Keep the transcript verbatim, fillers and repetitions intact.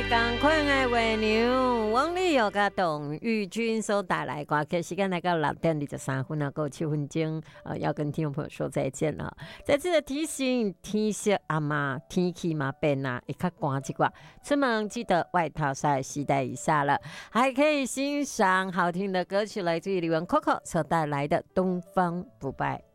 同款的月娘，王力友甲董玉君所带来歌曲，时间来到六点二十三分啊，够七分钟，呃，要跟听众朋友说再见了。再次的提醒，天色暗嘛，天气嘛变啊，会较寒一寡，出门记得外套稍微携带一下了。还可以欣赏好听的歌曲，来自于李玟 Coco 所带来的《东方不败》。